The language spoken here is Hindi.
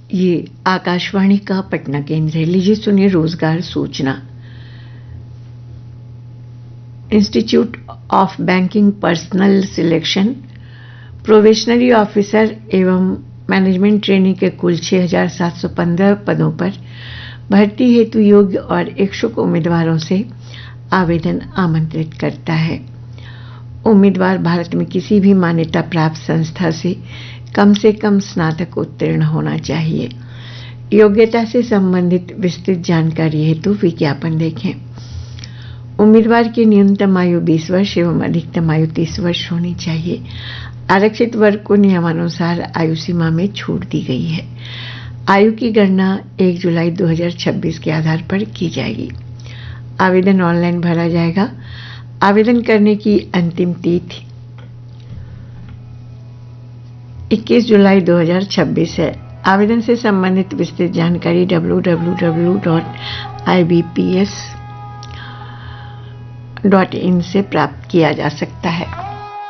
ये आकाशवाणी का पटना केंद्र है। लीजिए सुनिए रोजगार सूचना। Institute of banking personal selection probationary officer एवं मैनेजमेंट ट्रेनी के कुल 6,715 पदों पर भर्ती हेतु योग्य और इच्छुक उम्मीदवारों से आवेदन आमंत्रित करता है। उम्मीदवार भारत में किसी भी मान्यता प्राप्त संस्था से कम स्नातक उत्तीर्ण होना चाहिए। योग्यता से संबंधित विस्तृत जानकारी हेतु विज्ञापन देखें। उम्मीदवार की न्यूनतम आयु 20 वर्ष एवं अधिकतम आयु 30 वर्ष होनी चाहिए। आरक्षित वर्ग को नियमानुसार आयु सीमा में छूट दी गई है। आयु की गणना 1 जुलाई 2026 के आधार पर की जाएगी। आवेदन ऑनलाइन भरा जाएगा। आवेदन करने की अंतिम तिथि 21 जुलाई 2026 है। आवेदन से संबंधित विस्तृत जानकारी www.ibps.in से प्राप्त किया जा सकता है।